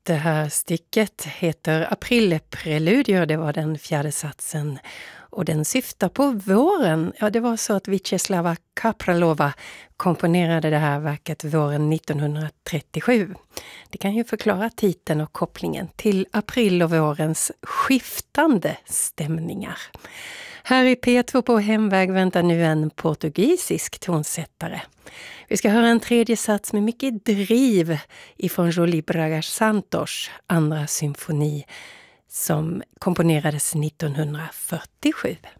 Det här stycket heter Aprilpreludier, det var den fjärde satsen. Och den syftar på våren. Ja, det var så att Vyacheslava Kapralova komponerade det här verket våren 1937. Det kan ju förklara titeln och kopplingen till april och vårens skiftande stämningar. Här i P2 på Hemväg väntar nu en portugisisk tonsättare. Vi ska höra en tredje sats med mycket driv ifrån Jolie Braga Santos andra symfoni som komponerades 1947.